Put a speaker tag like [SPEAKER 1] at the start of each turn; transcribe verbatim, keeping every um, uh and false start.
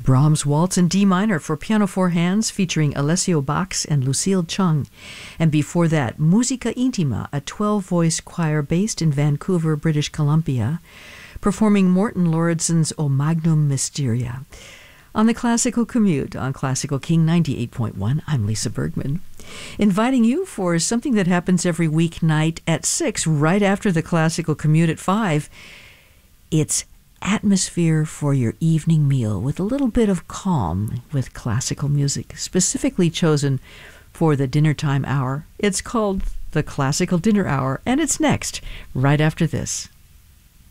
[SPEAKER 1] Brahms Waltz in D minor for piano four hands featuring Alessio Bax and Lucille Chung. And before that, Musica Intima, a twelve-voice choir based in Vancouver, British Columbia, performing Morton Lauridsen's O Magnum Mysteria. On the Classical Commute on Classical King ninety-eight point one, I'm Lisa Bergman, inviting you for something that happens every weeknight at six, right after the Classical Commute at five. It's atmosphere for your evening meal with a little bit of calm with classical music, specifically chosen for the dinner time hour. It's called the Classical Dinner Hour, and it's next, right after this.